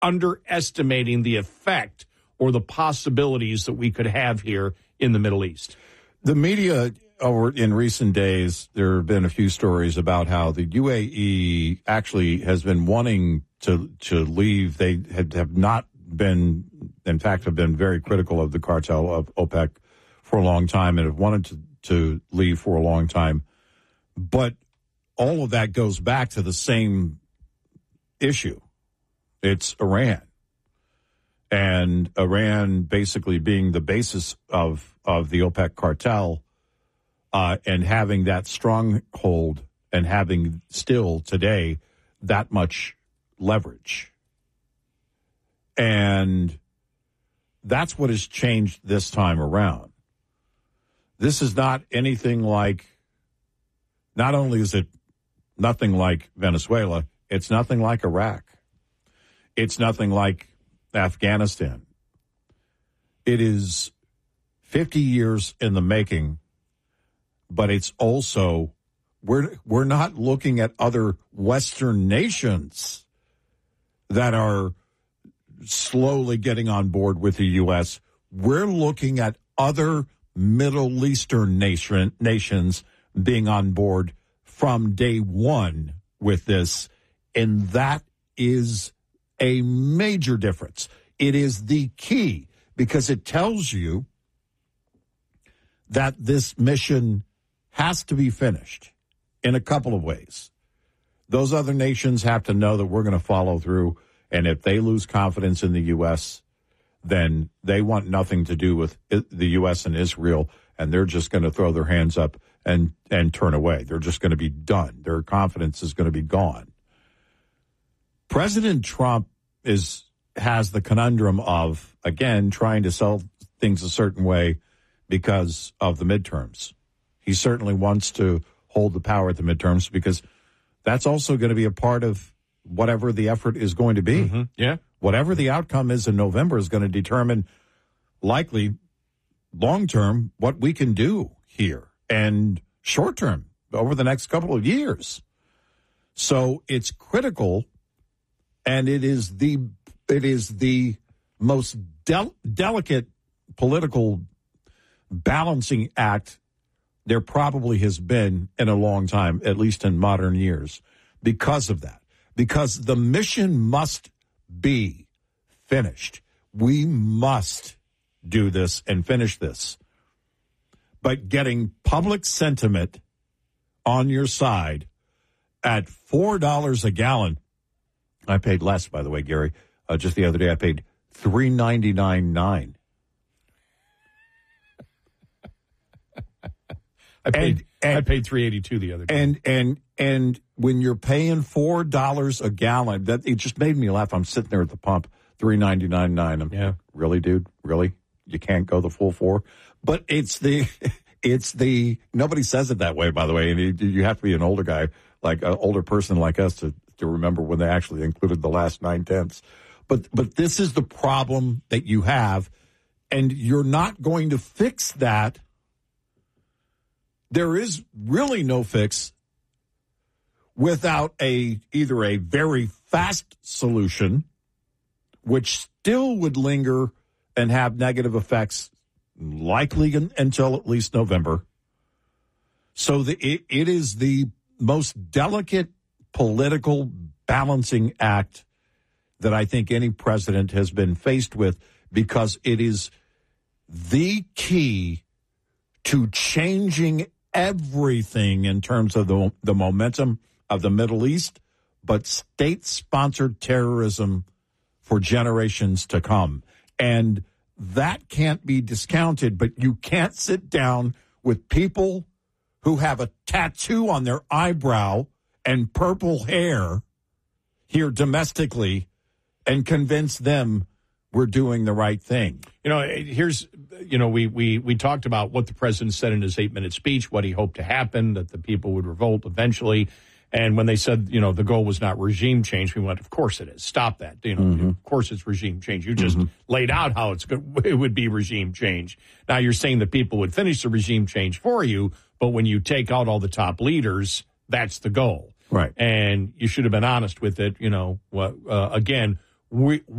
underestimating the effect or the possibilities that we could have here in the Middle East. The media in recent days, there have been a few stories about how the UAE actually has been wanting to leave. They have not been, in fact, have been very critical of the cartel of OPEC for a long time and have wanted to leave for a long time. But all of that goes back to the same issue. It's Iran. And Iran basically being the basis of the OPEC cartel and having that stronghold and having still today that much leverage. And that's what has changed this time around. This is not anything like, not only is it nothing like Venezuela, it's nothing like Iraq. It's nothing like Afghanistan. It is 50 years in the making, but it's also, we're not looking at other Western nations that are slowly getting on board with the U.S. We're looking at other Middle Eastern nations being on board from day one with this, and that is a major difference. It is the key because it tells you that this mission has to be finished in a couple of ways. Those other nations have to know that we're going to follow through, and if they lose confidence in the U.S., then they want nothing to do with the U.S. and Israel, and they're just going to throw their hands up and turn away. They're just going to be done. Their confidence is going to be gone. President Trump has the conundrum of, again, trying to sell things a certain way because of the midterms. He certainly wants to hold the power at the midterms because that's also going to be a part of whatever the effort is going to be. Mm-hmm. Yeah. Whatever the outcome is in November is going to determine, likely, long-term, what we can do here, and short-term, over the next couple of years. So it's critical, and it is the most delicate political balancing act there probably has been in a long time, at least in modern years, because of that. Because the mission must be finished. We must do this and finish this. But getting public sentiment on your side at $4 a gallon, I paid less, by the way, Gary. Just the other day, I paid $3.99.9. I paid $3.82 the other day. And when you're paying $4 a gallon, that it just made me laugh. I'm sitting there at the pump, $3.99.9. Yeah, really, dude, really? You can't go the full $4? But it's the nobody says it that way, by the way. And you have to be an older guy, like an older person like us, to remember when they actually included the last 9/10. But this is the problem that you have, and you're not going to fix that. There is really no fix without either a very fast solution, which still would linger and have negative effects, likely until at least November. So it is the most delicate political balancing act that I think any president has been faced with, because it is the key to changing everything in terms of the momentum of the Middle East, but state-sponsored terrorism for generations to come. And that can't be discounted, but you can't sit down with people who have a tattoo on their eyebrow and purple hair here domestically and convince them we're doing the right thing. We talked about what the president said in his 8-minute speech, what he hoped to happen, that the people would revolt eventually. And when they said, the goal was not regime change, we went, of course it is. Stop that. Of course it's regime change. You just laid out how it would be regime change. Now you're saying that people would finish the regime change for you, but when you take out all the top leaders, that's the goal. Right. And you should have been honest with it. Again, we